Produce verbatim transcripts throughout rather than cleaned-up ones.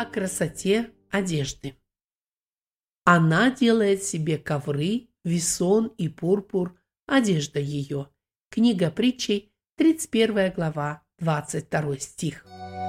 о красоте одежды. Она делает себе ковры, весон и пурпур, одежда ее. Книга притчей, тридцать первая глава, двадцать второй стих.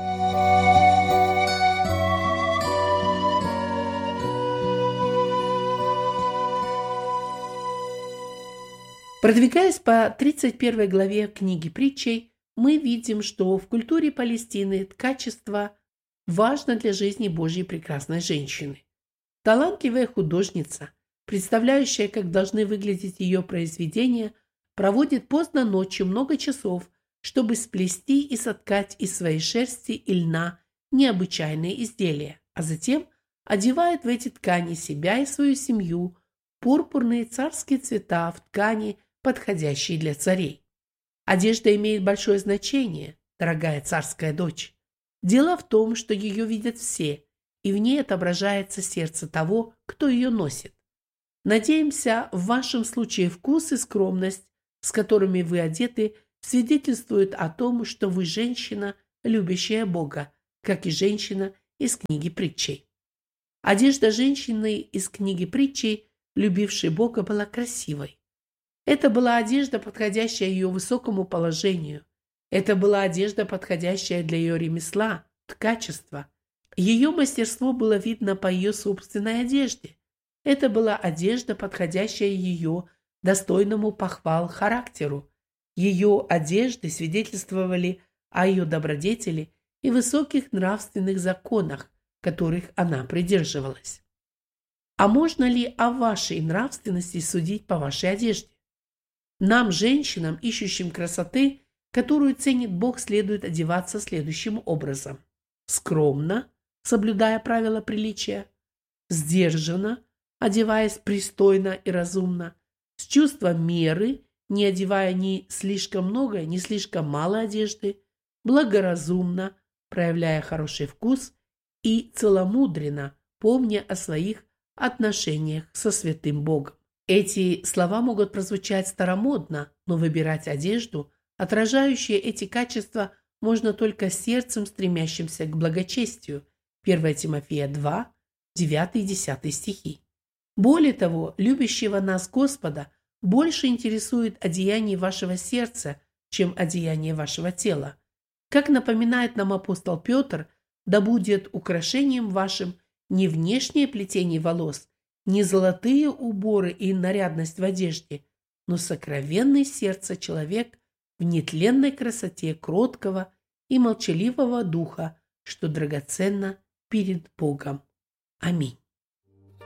Продвигаясь по тридцать первой главе книги притчей, мы видим, что в культуре Палестины ткачество важно для жизни Божьей прекрасной женщины. Талантливая художница, представляющая, как должны выглядеть ее произведения, проводит поздно ночью много часов, чтобы сплести и соткать из своей шерсти и льна необычайные изделия, а затем одевает в эти ткани себя и свою семью, пурпурные царские цвета в ткани, подходящие для царей. Одежда имеет большое значение, дорогая царская дочь. Дело в том, что ее видят все, и в ней отображается сердце того, кто ее носит. Надеемся, в вашем случае вкус и скромность, с которыми вы одеты, свидетельствуют о том, что вы женщина, любящая Бога, как и женщина из книги притчей. Одежда женщины из книги притчей, любившей Бога, была красивой. Это была одежда, подходящая ее высокому положению. Это была одежда, подходящая для ее ремесла, ткачества. Ее мастерство было видно по ее собственной одежде. Это была одежда, подходящая ее достойному похвал характеру. Ее одежды свидетельствовали о ее добродетели и высоких нравственных законах, которых она придерживалась. А можно ли о вашей нравственности судить по вашей одежде? Нам, женщинам, ищущим красоты, которую ценит Бог, следует одеваться следующим образом. Скромно, соблюдая правила приличия, сдержанно, одеваясь пристойно и разумно, с чувством меры, не одевая ни слишком много, ни слишком мало одежды, благоразумно, проявляя хороший вкус и целомудренно, помня о своих отношениях со святым Богом. Эти слова могут прозвучать старомодно, но выбирать одежду, отражающую эти качества, можно только сердцем, стремящимся к благочестию. первое Тимофея два, девятый и десятый стихи. Более того, любящего нас Господа больше интересует одеяние вашего сердца, чем одеяние вашего тела. Как напоминает нам апостол Петр, да будет украшением вашим не внешнее плетение волос, не золотые уборы и нарядность в одежде, но сокровенное сердце человек в нетленной красоте кроткого и молчаливого духа, что драгоценно перед Богом. Аминь.